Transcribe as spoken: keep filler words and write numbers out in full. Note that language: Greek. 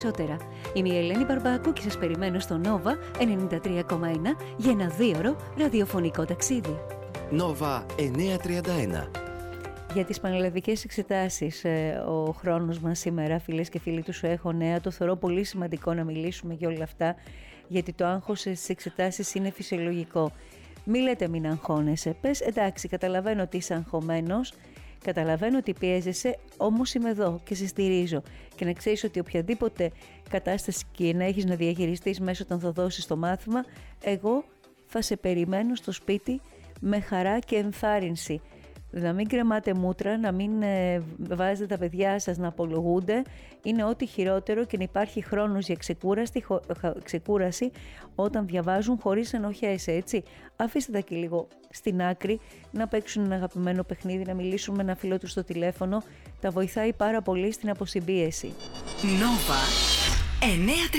Περισσότερα. Είμαι η Ελένη Μπαρμπάκου και σας περιμένω στο Nova ενενήντα τρία κόμμα ένα για ένα δίωρο ραδιοφωνικό ταξίδι. Nova εννιακόσια τριάντα ένα. Για τις πανελλαδικές εξετάσεις, ο χρόνος μας σήμερα, φίλες και φίλοι του Σου Έχω Νέα, το θεωρώ πολύ σημαντικό να μιλήσουμε για όλα αυτά, γιατί το άγχος στις εξετάσεις είναι φυσιολογικό. Μη λέτε μην αγχώνεσαι, πες εντάξει, καταλαβαίνω ότι είσαι αγχωμένος, καταλαβαίνω ότι πιέζεσαι, όμως είμαι εδώ και σε στηρίζω. Και να ξέρεις ότι οποιαδήποτε κατάσταση και να έχεις να διαχειριστείς μέσω όταν θα δώσεις το μάθημα, εγώ θα σε περιμένω στο σπίτι με χαρά και ενθάρρυνση. Να μην κρεμάτε μούτρα, να μην ε, βάζετε τα παιδιά σας να απολογούνται. Είναι ό,τι χειρότερο και να υπάρχει χρόνος για ξεκούραση, χω, ξεκούραση όταν διαβάζουν χωρίς ενοχές, έτσι. Αφήστε τα και λίγο στην άκρη, να παίξουν ένα αγαπημένο παιχνίδι, να μιλήσουν με ένα φίλο τους στο τηλέφωνο. Τα βοηθάει πάρα πολύ στην αποσυμπίεση. Nova εννιακόσια